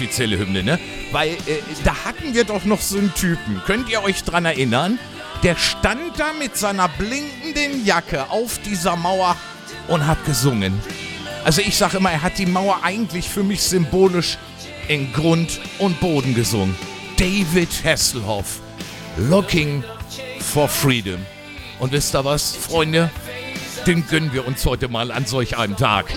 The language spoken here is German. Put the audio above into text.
offizielle Hymne, ne? Weil da hatten wir doch noch so einen Typen. Könnt ihr euch dran erinnern? Der stand da mit seiner blinkenden Jacke auf dieser Mauer und hat gesungen. Also ich sage immer, er hat die Mauer eigentlich für mich symbolisch in Grund und Boden gesungen. David Hasselhoff, Looking for Freedom. Und wisst ihr was, Freunde? Den gönnen wir uns heute mal an solch einem Tag.